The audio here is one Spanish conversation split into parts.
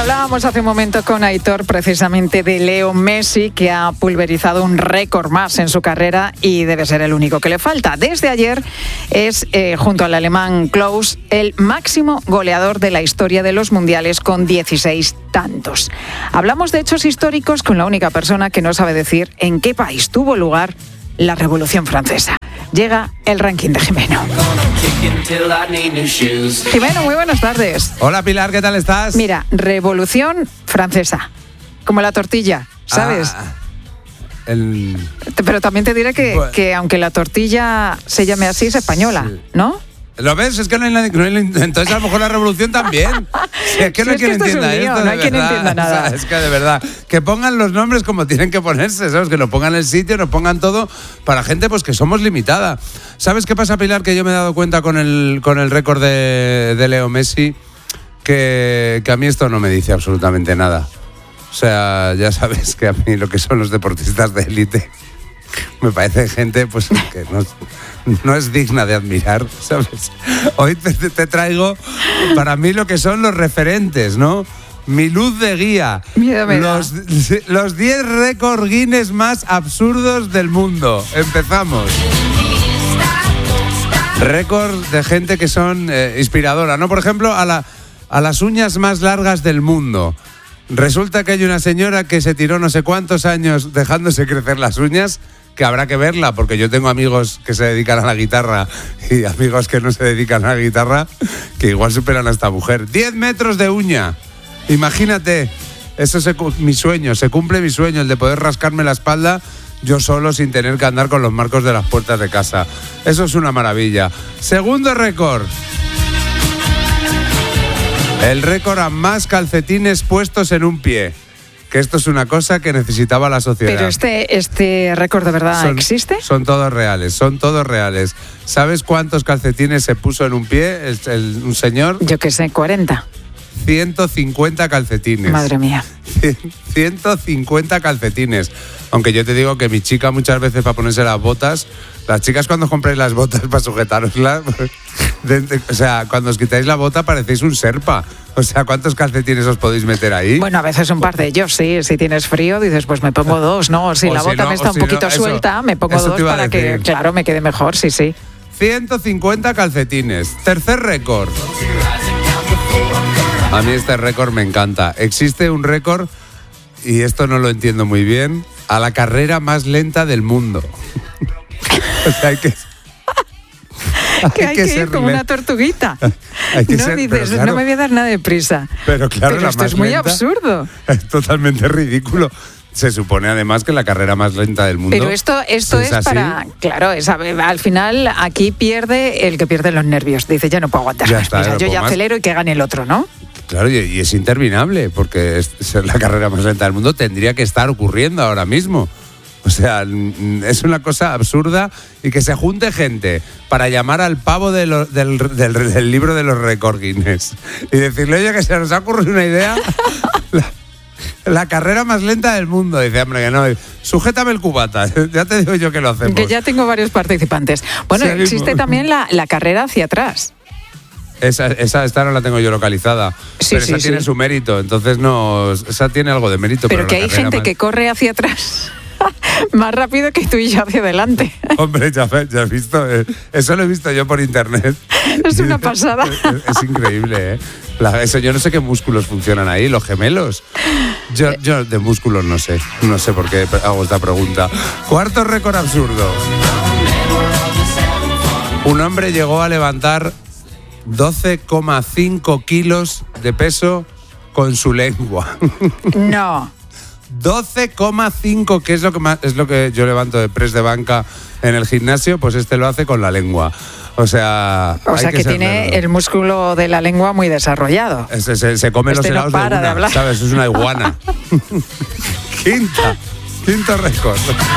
Hablábamos hace un momento con Aitor precisamente de Leo Messi, que ha pulverizado un récord más en su carrera y debe ser el único que le falta. Desde ayer es, junto al alemán Klose, el máximo goleador de la historia de los mundiales con 16 tantos. Hablamos de hechos históricos con la única persona que no sabe decir en qué país tuvo lugar la Revolución Francesa. Llega el ranking de Jimeno. Jimeno, muy buenas tardes. Hola Pilar, ¿qué tal estás? Mira, Revolución Francesa, como la tortilla, ¿sabes? Pero también te diré que aunque la tortilla se llame así, es española, sí. ¿No? ¿Lo ves? Es que no hay entonces a lo mejor la revolución también. Si es que no hay quien entienda esto. No hay quien entienda nada. O sea, es que de verdad, que pongan los nombres como tienen que ponerse, ¿sabes? Que nos pongan el sitio, nos pongan todo para gente pues que somos limitada. ¿Sabes qué pasa, Pilar? Que yo me he dado cuenta con el récord de Leo Messi que a mí esto no me dice absolutamente nada. O sea, ya sabes que a mí lo que son los deportistas de élite me parece gente pues que no es digna de admirar, ¿sabes? Hoy te traigo para mí lo que son los referentes, ¿no? Mi luz de guía. Los 10 récords Guinness más absurdos del mundo. Empezamos. Récords de gente que son inspiradora, ¿no? Por ejemplo, a las uñas más largas del mundo. Resulta que hay una señora que se tiró no sé cuántos años dejándose crecer las uñas, que habrá que verla, porque yo tengo amigos que se dedican a la guitarra y amigos que no se dedican a la guitarra, que igual superan a esta mujer. 10 metros de uña. Imagínate, mi sueño, se cumple mi sueño, el de poder rascarme la espalda yo solo sin tener que andar con los marcos de las puertas de casa. Eso es una maravilla. Segundo récord. El récord a más calcetines puestos en un pie. Que esto es una cosa que necesitaba la sociedad. Pero este récord de verdad existe. Son todos reales. ¿Sabes cuántos calcetines se puso en un pie un señor? Yo qué sé, 40. 150 calcetines. Madre mía. 150 calcetines. Aunque yo te digo que mi chica muchas veces para ponerse las botas, las chicas cuando compráis las botas para sujetaroslas, o sea, cuando os quitáis la bota parecéis un serpa. O sea, ¿cuántos calcetines os podéis meter ahí? Bueno, a veces un par de ellos, sí. Si tienes frío, dices, pues me pongo dos, ¿no? Si la bota me está un poquito suelta, me pongo dos para que, claro, me quede mejor, sí. 150 calcetines. Tercer récord. A mí este récord me encanta. Existe un récord, y esto no lo entiendo muy bien, a la carrera más lenta del mundo. O sea, hay que ir como una tortuguita. No me voy a dar nada de prisa. Pero claro, pero esto es muy absurdo. Es totalmente ridículo. Se supone además que la carrera más lenta del mundo. Pero esto es para... Claro, al final aquí pierde el que pierde los nervios. Dice, ya no puedo aguantar. Yo ya acelero y que gane el otro, ¿no? Claro, y es interminable, porque es la carrera más lenta del mundo tendría que estar ocurriendo ahora mismo. O sea, es una cosa absurda, y que se junte gente para llamar al pavo del libro de los récords Guinness y decirle, oye, que se nos ha ocurrido una idea, la carrera más lenta del mundo. Dice, hombre, que no, sujétame el cubata, ya te digo yo que lo hacemos. Que ya tengo varios participantes. Bueno, existe también la carrera hacia atrás. Esta no la tengo yo localizada, pero esa tiene su mérito, entonces no, esa tiene algo de mérito. Pero que hay gente que corre hacia atrás más rápido que tú y yo hacia adelante. Hombre, ya has visto, eso lo he visto yo por internet. Es una pasada. Es increíble, ¿eh? Yo no sé qué músculos funcionan ahí, los gemelos. Yo de músculos no sé por qué hago esta pregunta. Cuarto récord absurdo. Un hombre llegó a levantar 12,5 kilos de peso con su lengua. No. 12,5, que es lo que yo levanto de press de banca en el gimnasio, pues este lo hace con la lengua. O sea que tiene el músculo de la lengua muy desarrollado. Se come los helados no para de una, ¿sabes? Es una iguana. Quinto récord.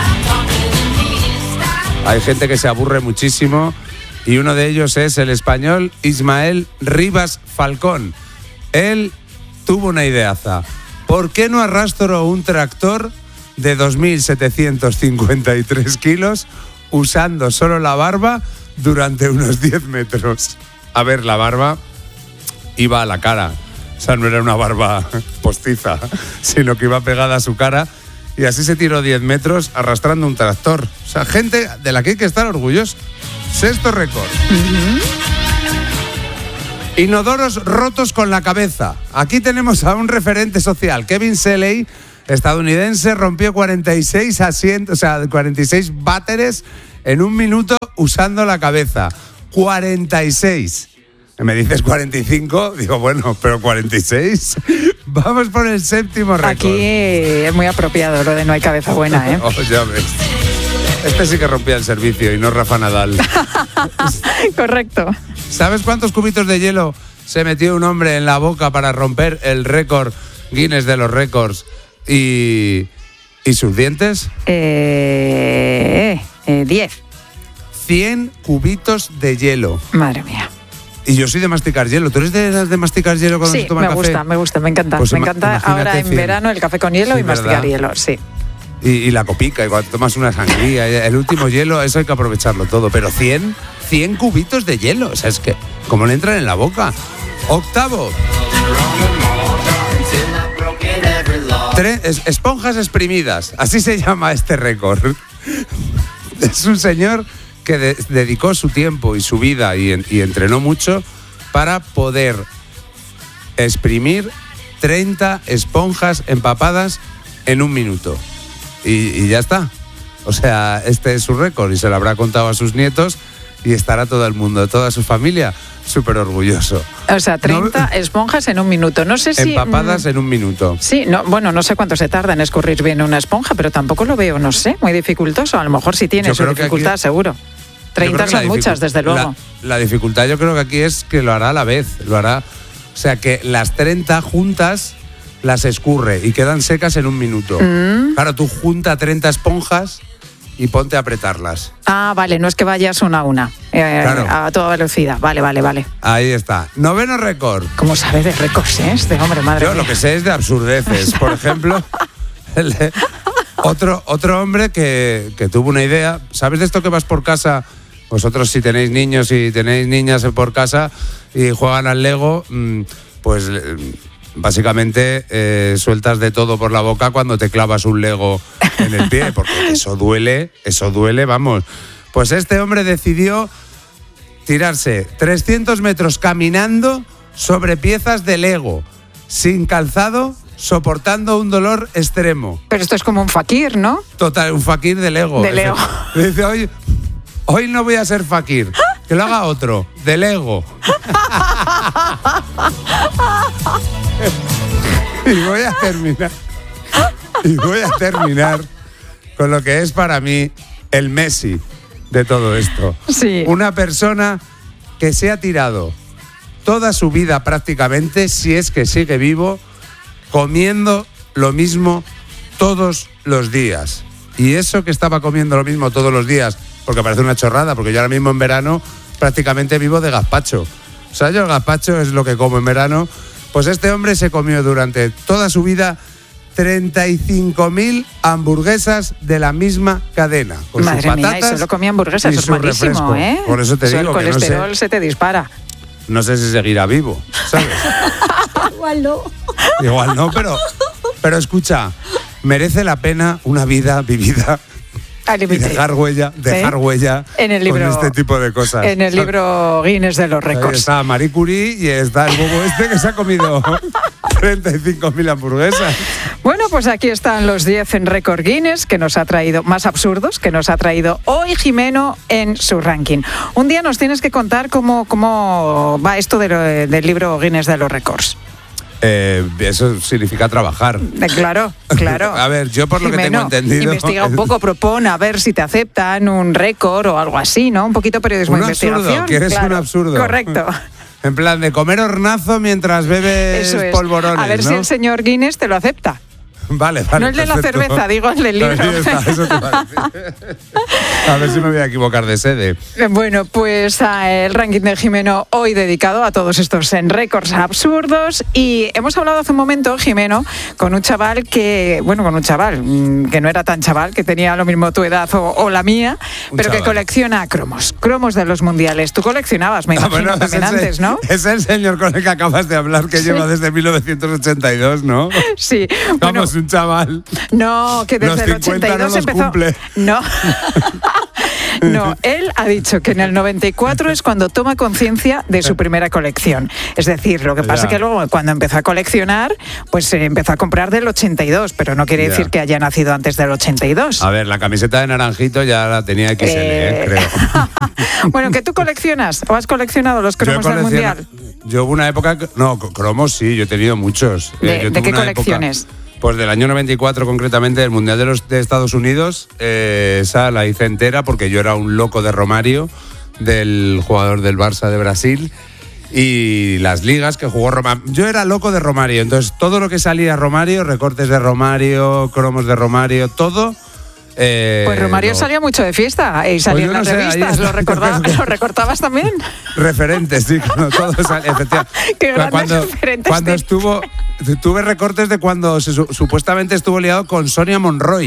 Hay gente que se aburre muchísimo, y uno de ellos es el español Ismael Rivas Falcón. Él tuvo una ideaza. ¿Por qué no arrastro un tractor de 2.753 kilos usando solo la barba durante unos 10 metros? A ver, la barba iba a la cara. sea, no era una barba postiza, sino que iba pegada a su cara. Y así se tiró 10 metros arrastrando un tractor. O sea, gente de la que hay que estar orgulloso. 6º récord. Inodoros rotos con la cabeza. Aquí tenemos a un referente social. Kevin Shelley, estadounidense, rompió 46 asientos, o sea, 46 váteres en un minuto usando la cabeza. 46. Me dices 45, digo, bueno, pero 46. Vamos por el 7º récord. Aquí es muy apropiado lo de no hay cabeza buena, ¿eh? Oh, ya ves. Este sí que rompía el servicio y no Rafa Nadal. Correcto. ¿Sabes cuántos cubitos de hielo se metió un hombre en la boca para romper el récord Guinness de los récords y sus dientes? 10. 100 cubitos de hielo. Madre mía. Y yo soy de masticar hielo. ¿Tú eres de masticar hielo cuando se toma me café? gusta, me encanta. Pues me encanta ahora en 100. verano el café con hielo Sí, y masticar ¿verdad? hielo, sí. Y la copica, y cuando tomas una sangría, el último hielo, eso hay que aprovecharlo todo. Pero 100 cubitos de hielo, o sea, es que, ¿cómo le entran en la boca? 8º. Esponjas exprimidas, así se llama este récord. Es un señor que dedicó su tiempo y su vida y entrenó mucho para poder exprimir 30 esponjas empapadas en un minuto. Y ya está. O sea, este es su récord y se lo habrá contado a sus nietos y estará todo el mundo, toda su familia, súper orgulloso. O sea, 30 esponjas en un minuto. No sé si... Empapadas en un minuto. Sí, no sé cuánto se tarda en escurrir bien una esponja, pero tampoco lo veo, no sé, muy dificultoso. A lo mejor sí tiene su dificultad, seguro. 30 son muchas, desde luego. La dificultad yo creo que aquí es que lo hará a la vez. O sea, que las 30 juntas las escurre y quedan secas en un minuto. Claro, tú junta 30 esponjas y ponte a apretarlas. Ah, vale, no es que vayas una a una, Claro. a toda velocidad. Vale. Ahí está. 9º récord. ¿Cómo sabe de récords, este hombre, madre Yo mía? lo que sé es de absurdeces. Por ejemplo, otro hombre que tuvo una idea. ¿Sabes de esto que vas por casa? Vosotros si tenéis niños y tenéis niñas por casa y juegan al Lego, pues básicamente sueltas de todo por la boca cuando te clavas un Lego en el pie, porque eso duele, vamos. Pues este hombre decidió tirarse 300 metros caminando sobre piezas de Lego, sin calzado, soportando un dolor extremo. Pero esto es como un fakir, ¿no? Total, un fakir de Lego. De Lego. Dice, hoy no voy a ser fakir, que lo haga otro, de Lego. Y voy a terminar con lo que es para mí el Messi de todo esto. Sí. Una persona que se ha tirado toda su vida prácticamente, si es que sigue vivo, comiendo lo mismo todos los días. Y eso que estaba comiendo lo mismo todos los días, porque parece una chorrada, porque yo ahora mismo en verano prácticamente vivo de gazpacho. O sea, yo el gazpacho es lo que como en verano. Pues este hombre se comió durante toda su vida 35.000 hamburguesas de la misma cadena. Con Madre sus patatas mía, y solo comía hamburguesas, y eso es su malísimo, refresco. ¿eh? Por eso te digo el que colesterol se te dispara. no sé si seguirá vivo, ¿sabes? Igual no, pero escucha, merece la pena una vida vivida Al y límite. dejar huella En el libro, con este tipo de cosas. En el libro Guinness de los Ahí récords. está Marie Curie y está el bobo este que se ha comido 35.000 hamburguesas. Bueno, pues aquí están los 10 en récord Guinness que nos ha traído, más absurdos, que nos ha traído hoy Jimeno en su ranking. Un día nos tienes que contar cómo va esto del libro Guinness de los récords. Eso significa trabajar. Claro. A ver, yo por lo que tengo entendido... Investiga un poco, propone a ver si te aceptan un récord o algo así, ¿no? Un poquito periodismo de investigación. Absurdo, ¿quieres claro, un absurdo? Correcto. En plan de comer hornazo mientras bebes Eso es. polvorones, A ver ¿no? si el señor Guinness te lo acepta. Vale. No el de la perfecto. cerveza, digo el del libro. Ahí está, eso te iba a decir. A ver si me voy a equivocar de sede. Bueno, pues el ranking de Jimeno hoy dedicado a todos estos récords absurdos. Y hemos hablado hace un momento, Jimeno, con un chaval que no era tan chaval, que tenía lo mismo tu edad o la mía, pero que colecciona cromos de los mundiales. Tú coleccionabas, me imagino, también antes, ¿no? Es el señor con el que acabas de hablar, que lleva desde 1982, ¿no? Sí. Vamos, un chaval. No, que desde el 82 no los empezó. Cumple. No, él ha dicho que en el 94 es cuando toma conciencia de su primera colección. Es decir, lo que pasa es que luego cuando empezó a coleccionar, pues empezó a comprar del 82, pero no quiere decir que haya nacido antes del 82. A ver, la camiseta de naranjito ya la tenía XL, creo. Bueno, ¿que tú coleccionas o has coleccionado los cromos del Mundial? Yo hubo una época... No, cromos sí, yo he tenido muchos. ¿De qué colecciones? Pues del año 94 concretamente, del Mundial de Estados Unidos, esa la hice entera porque yo era un loco de Romario, del jugador del Barça de Brasil, y las ligas que jugó Romario. Yo era loco de Romario, entonces todo lo que salía Romario, recortes de Romario, cromos de Romario, todo... pues Romario salía mucho de fiesta y salía en las revistas. ¿Lo recortabas también? Referentes, sí, todo salía, efectivamente. Qué grandes referentes. Cuando tuve recortes de cuando supuestamente estuvo liado con Sonia Monroy.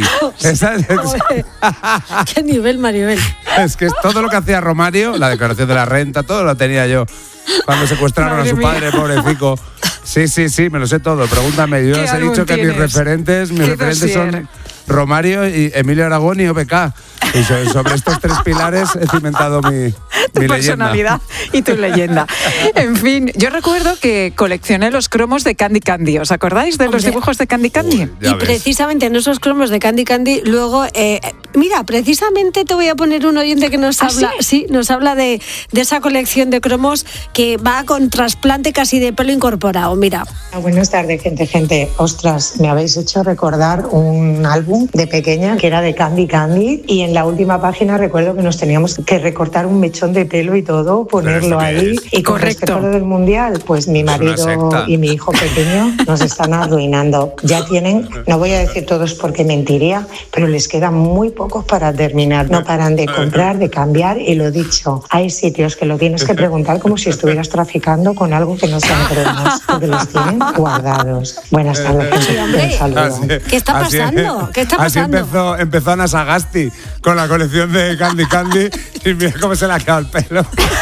Qué nivel, Maribel. Es que es todo lo que hacía Romario, la declaración de la renta, todo lo tenía yo. Cuando secuestraron a su padre, pobrecico. Sí, me lo sé todo. Pregúntame, yo os he dicho que mis referentes son Romario y Emilio Aragón y OBK. Y sobre estos tres pilares he cimentado mi personalidad y tu leyenda. En fin, yo recuerdo que coleccioné los cromos de Candy Candy. ¿Os acordáis de los dibujos de Candy Candy? Y precisamente en esos cromos de Candy Candy, luego, mira, precisamente te voy a poner un oyente que nos habla, ¿sí? Nos habla de esa colección de cromos que va con trasplante casi de pelo incorporado. Mira. Buenas tardes, gente. Ostras, me habéis hecho recordar un álbum de pequeña que era de Candy Candy, y en la última página recuerdo que nos teníamos que recortar un mechón de pelo y todo, ponerlo ahí. Y con respecto a lo del Mundial, pues mi marido y mi hijo pequeño nos están arruinando. Ya tienen, no voy a decir todos porque mentiría, pero les quedan muy pocos para terminar. No paran de comprar, de cambiar, y lo dicho, hay sitios que lo tienes que preguntar como si estuvieras traficando con algo que no sean cromos, porque los tienen guardados. Buenas tardes, gente. Un saludo. ¿Qué está pasando? ¿Qué está pasando? Así empezó Ana Sagasti con la colección de Candy Candy y mira cómo se le ha quedado el pelo.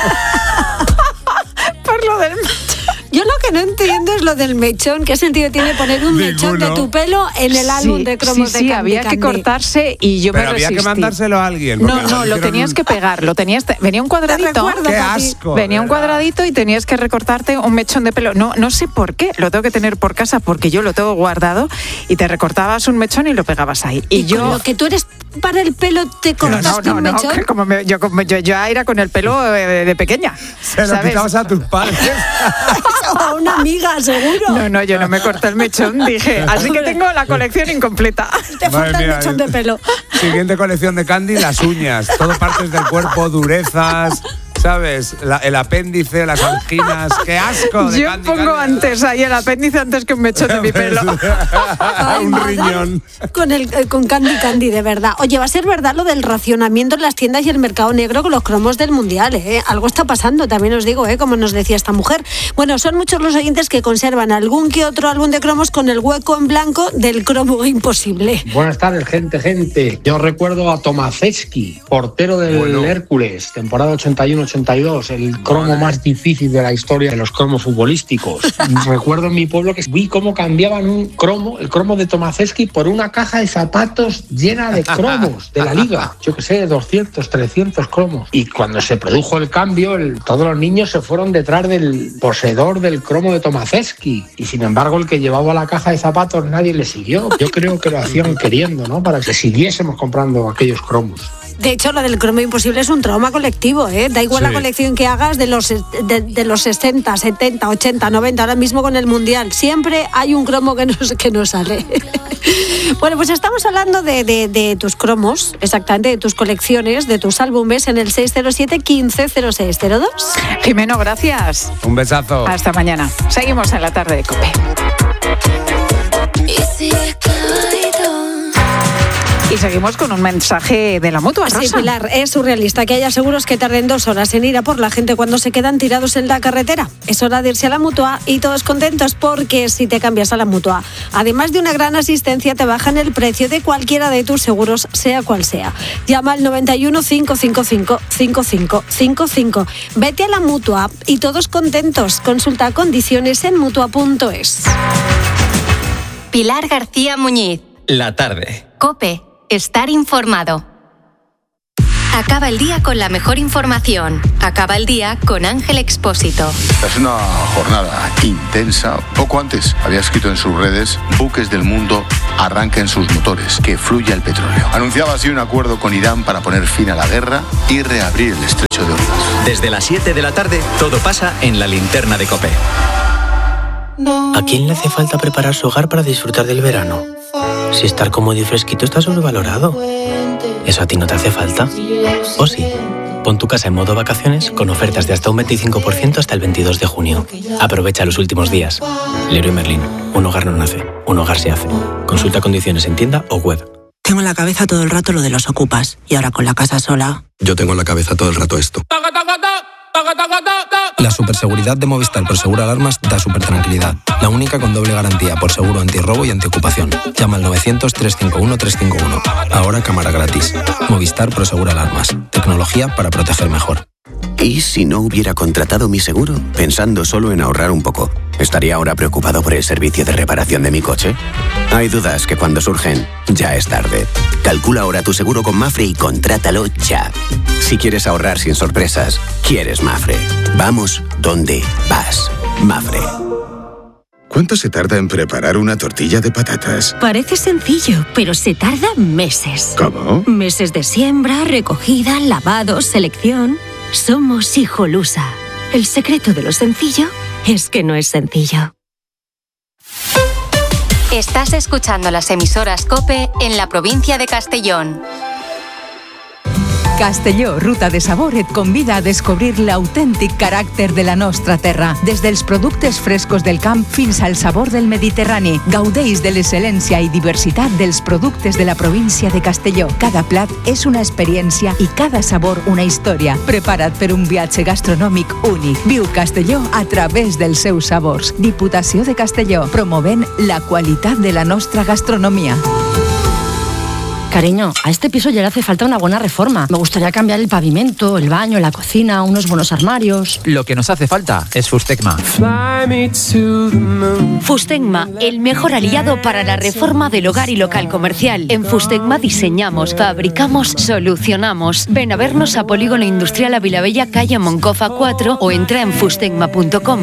Por lo del... Yo lo que no entiendo es lo del mechón. ¿Qué sentido tiene poner un mechón de tu pelo en el álbum de cromos de Candy Candy? Había que cortarse y yo me resistí. Había que mandárselo a alguien. No, lo tenías que pegar. Venía un cuadradito. ¡Qué asco! Venía un cuadradito y tenías que recortarte un mechón de pelo. No sé por qué. Lo tengo que tener por casa porque yo lo tengo guardado, y te recortabas un mechón y lo pegabas ahí. Y yo... Con lo que tú eres para el pelo, ¿te cortaste un mechón? Yo ya era con el pelo de pequeña. Se lo quitabas a tus padres. O a una amiga, seguro. No, yo no me corté el mechón, dije. Así que tengo la colección incompleta. Te falta el mechón de pelo. Siguiente colección de Candy, las uñas. Todo partes del cuerpo, durezas, ¿sabes? El apéndice, las anginas. ¡Qué asco! Yo pongo antes ahí el apéndice antes que un mechón de mi pelo. Un riñón. Con Candy Candy, de verdad. Oye, va a ser verdad lo del racionamiento en las tiendas y el mercado negro con los cromos del Mundial, ¿eh? Algo está pasando, también os digo, como nos decía esta mujer. Bueno, son muchos los oyentes que conservan algún que otro álbum de cromos con el hueco en blanco del cromo imposible. Buenas tardes, gente. Yo recuerdo a Tomaszewski, portero del Hércules, temporada 81-82, el cromo más difícil de la historia de los cromos futbolísticos. Recuerdo en mi pueblo que vi cómo cambiaban el cromo de Tomaszewski por una caja de zapatos llena de cromos de la liga. Yo qué sé, 200, 300 cromos. Y cuando se produjo el cambio, todos los niños se fueron detrás del poseedor del cromo de Tomaszewski. Y sin embargo, el que llevaba la caja de zapatos nadie le siguió. Yo creo que lo hacían queriendo, ¿no? Para que siguiésemos comprando aquellos cromos. De hecho, lo del cromo imposible es un trauma colectivo, ¿eh? Da igual la colección que hagas de los 60, 70, 80, 90, ahora mismo con el Mundial. Siempre hay un cromo que no sale. Bueno, pues estamos hablando de tus cromos, exactamente, de tus colecciones, de tus álbumes en el 607 15 0602. Jimeno, gracias. Un besazo. Hasta mañana. Seguimos en la tarde de COPE. seguimos con un mensaje de la Mutua, Rosa. Sí, Pilar, es surrealista que haya seguros que tarden 2 horas en ir a por la gente cuando se quedan tirados en la carretera. Es hora de irse a la Mutua y todos contentos porque si te cambias a la Mutua, además de una gran asistencia, te bajan el precio de cualquiera de tus seguros, sea cual sea. Llama al 91 555 5555. Vete a la Mutua y todos contentos. Consulta condiciones en mutua.es. Pilar García Muñiz. La tarde. COPE. Estar informado. Acaba el día con la mejor información. Acaba el día con Ángel Expósito. Es una jornada intensa. Poco antes había escrito en sus redes: buques del mundo arranquen sus motores, que fluya el petróleo. Anunciaba así un acuerdo con Irán para poner fin a la guerra y reabrir el estrecho de Hormuz. Desde las 7 de la tarde, todo pasa en la linterna de COPE. ¿A quién le hace falta preparar su hogar para disfrutar del verano? Si estar cómodo y fresquito está sobrevalorado. ¿Eso a ti no te hace falta? ¿O sí? Pon tu casa en modo vacaciones con ofertas de hasta un 25% hasta el 22 de junio. Aprovecha los últimos días. Leroy Merlin. Un hogar no nace, un hogar se hace. Consulta condiciones en tienda o web. Tengo en la cabeza todo el rato lo de los ocupas. Y ahora con la casa sola... Yo tengo en la cabeza todo el rato esto. La superseguridad de Movistar Prosegur Alarmas da supertranquilidad. La única con doble garantía por seguro antirrobo y antiocupación. Llama al 900-351-351. Ahora cámara gratis. Movistar Prosegur Alarmas. Tecnología para proteger mejor. ¿Y si no hubiera contratado mi seguro? Pensando solo en ahorrar un poco. ¿Estaría ahora preocupado por el servicio de reparación de mi coche? Hay dudas que cuando surgen, ya es tarde. Calcula ahora tu seguro con Mafre y contrátalo ya. Si quieres ahorrar sin sorpresas, quieres Mafre. Vamos donde vas. Mafre. ¿Cuánto se tarda en preparar una tortilla de patatas? Parece sencillo, pero se tarda meses. ¿Cómo? Meses de siembra, recogida, lavado, selección. Somos Hijolusa. El secreto de lo sencillo es que no es sencillo. Estás escuchando las emisoras COPE en la provincia de Castellón. Castelló, ruta de sabor, et convida a descobrir l'autèntic caràcter de la nostra terra. Des dels productes frescos del camp fins al sabor del Mediterrani. Gaudeix de l'excel·lència i diversitat dels productes de la província de Castelló. Cada plat és una experiència i cada sabor una història. Prepara't per un viatge gastronòmic únic. Viu Castelló a través dels seus sabors. Diputació de Castelló, promovent la qualitat de la nostra gastronomia. Cariño, a este piso ya le hace falta una buena reforma. Me gustaría cambiar el pavimento, el baño, la cocina, unos buenos armarios. Lo que nos hace falta es Fustecma. Fustecma, el mejor aliado para la reforma del hogar y local comercial. En Fustecma diseñamos, fabricamos, solucionamos. Ven a vernos a Polígono Industrial a Vilabella, calle Moncofa 4 o entra en fustecma.com.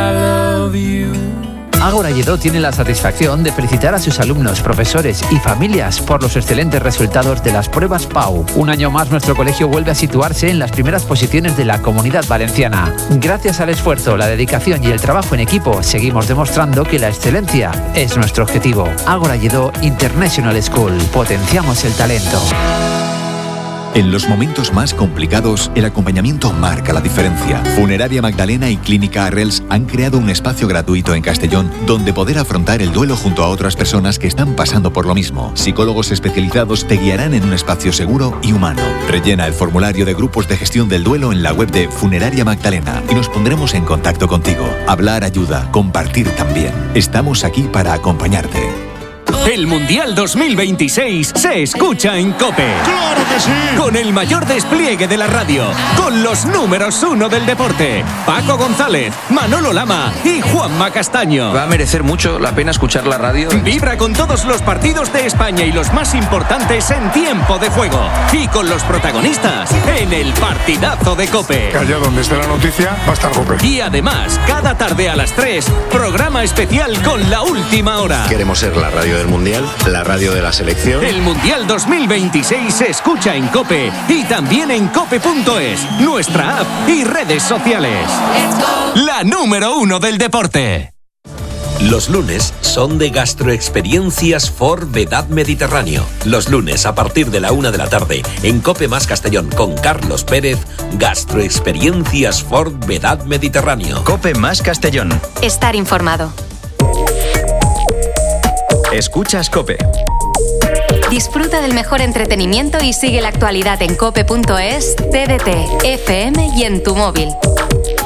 Ágora Lledó tiene la satisfacción de felicitar a sus alumnos, profesores y familias por los excelentes resultados de las pruebas PAU. Un año más nuestro colegio vuelve a situarse en las primeras posiciones de la Comunidad Valenciana. Gracias al esfuerzo, la dedicación y el trabajo en equipo, seguimos demostrando que la excelencia es nuestro objetivo. Ágora Lledó International School. Potenciamos el talento. En los momentos más complicados, el acompañamiento marca la diferencia. Funeraria Magdalena y Clínica Arrels han creado un espacio gratuito en Castellón donde poder afrontar el duelo junto a otras personas que están pasando por lo mismo. Psicólogos especializados te guiarán en un espacio seguro y humano. Rellena el formulario de grupos de gestión del duelo en la web de Funeraria Magdalena y nos pondremos en contacto contigo. Hablar ayuda, compartir también. Estamos aquí para acompañarte. El Mundial 2026 se escucha en COPE. ¡Claro que sí! Con el mayor despliegue de la radio, con los números 1 del deporte, Paco González, Manolo Lama y Juanma Castaño. Va a merecer mucho la pena escuchar la radio. Vibra con todos los partidos de España y los más importantes en tiempo de juego. Y con los protagonistas en el partidazo de COPE. Que allá donde esté la noticia va a estar COPE. Y además, cada tarde a las 3, programa especial con La Última Hora. Queremos ser la radio del Mundial, la radio de la selección. El Mundial 2026 se escucha en COPE y también en cope.es, nuestra app y redes sociales. La número 1 del deporte. Los lunes son de Gastroexperiencias for Vedad Mediterráneo. Los lunes a partir de la 1 de la tarde en COPE más Castellón con Carlos Pérez, Gastroexperiencias for Vedad Mediterráneo. COPE más Castellón. Estar informado. Escuchas COPE. Disfruta del mejor entretenimiento y sigue la actualidad en cope.es, TDT, FM y en tu móvil.